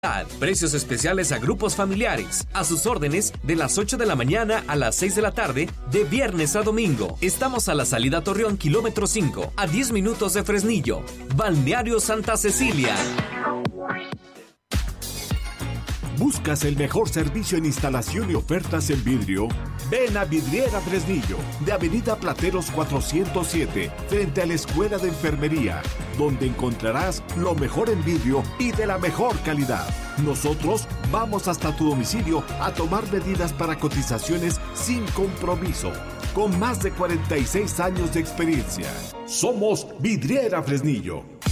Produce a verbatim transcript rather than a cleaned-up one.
Precios especiales a grupos familiares. A sus órdenes de las ocho de la mañana a las seis de la tarde, de viernes a domingo. Estamos a la salida Torreón, kilómetro cinco, a diez minutos de Fresnillo. Balneario Santa Cecilia. ¿Buscas el mejor servicio en instalación y ofertas en vidrio? Ven a Vidriera Fresnillo, de Avenida Plateros cuatrocientos siete, frente a la Escuela de Enfermería, donde encontrarás lo mejor en vidrio y de la mejor calidad. Nosotros vamos hasta tu domicilio a tomar medidas para cotizaciones sin compromiso, con más de cuarenta y seis años de experiencia. Somos Vidriera Fresnillo.